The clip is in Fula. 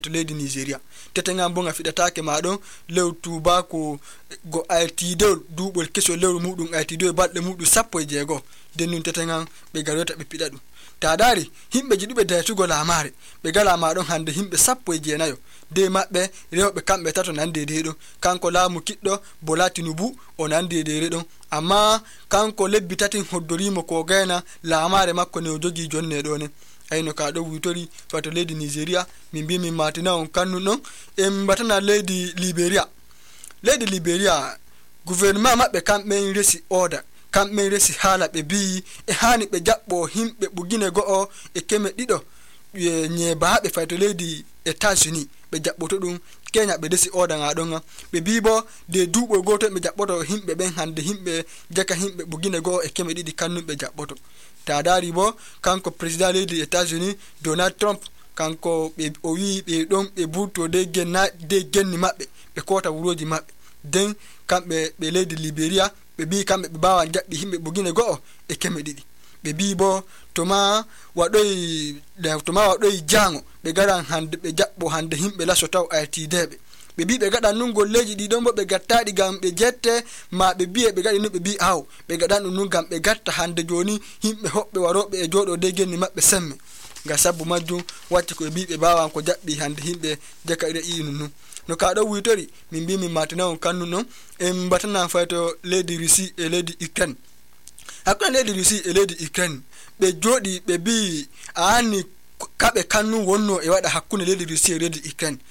to leydi Nigeria tetenga bonga fidatake madon lew tubako go altidol dubol keso lew mudum altidol balde mudum 16 dennun tetenga be garota be pidadu ta dari himbe jidube daytugo lamare be gala madon hande himbe 19 de mabbe rewbe kambe tato nande dedo kanko laamu kiddo Bola Tinubu o nande dedo amma kanko lebbi tati hoddorimo ko gayna lamare makko ne o jogi jonne do ne ayno ka do witori fato leydi Nigeria min bi min matina on kannu non batana leydi Liberia gouvernement mabbe kambe resi order kambe resi hala be bi e hani be jabbo himbe bugine go e keme dido nyebaabe fato leydi États-Unis be jabboto dum Kenya be desi order ngadon be bibo de duubo goto be jabboto himbe ben hande himbe jaka himbe bugine go e keme didi kannu be jabboto ta dari bo kanko president leydi États-Unis Donald Trump kanko be o wi be don be buto de genni mabbe be kota wuroji mabbe den kambe be leydi Liberia be bi kambe be bawa jabbi himbe bugine go e keme didi be bibo toma wadoy jango be garan hande be jabbo hande himbe laso taw altidebe be bi be gada nun golleji di don bo be gattadi gam be jette ma be biye be gadi no be bi aw be gada nun gam be gatta hande joni himbe hobbe warobe e jodo de genni mabbe semme ga sabbu majjum watti ko bi be bawan ko jabbi hande himbe jaka ire inu no ka do witori min bi min matina on kannu non batana fayto leydi Russie e leydi Ukraine akon leydi Russie e leydi Ukraine be jodi be bi ani kabe kannu wonno e wada hakkunde leydi Russie e leydi Ukraine